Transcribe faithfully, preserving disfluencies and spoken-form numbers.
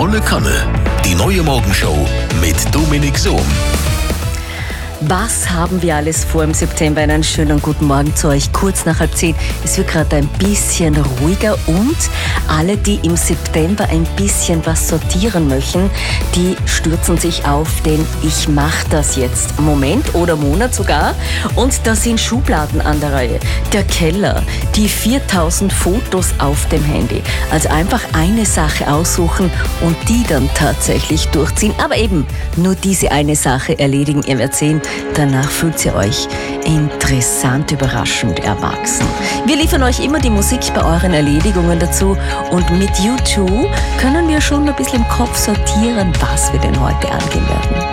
Volle Kanne. Die neue Morgenshow mit Dominik Sohm. Was haben wir alles vor im September? Einen schönen guten Morgen zu euch, kurz nach halb zehn. Es wird gerade ein bisschen ruhiger und alle, die im September ein bisschen was sortieren möchten, die stürzen sich auf den Ich mach das jetzt Moment oder Monat sogar. Und da sind Schubladen an der Reihe, der Keller, die viertausend Fotos auf dem Handy. Also einfach eine Sache aussuchen und die dann tatsächlich durchziehen. Aber eben nur diese eine Sache erledigen. Ihr werdet sehen, danach fühlt ihr euch interessant, überraschend erwachsen. Wir liefern euch immer die Musik bei euren Erledigungen dazu und mit U zwei können wir schon ein bisschen im Kopf sortieren, was wir denn heute angehen werden.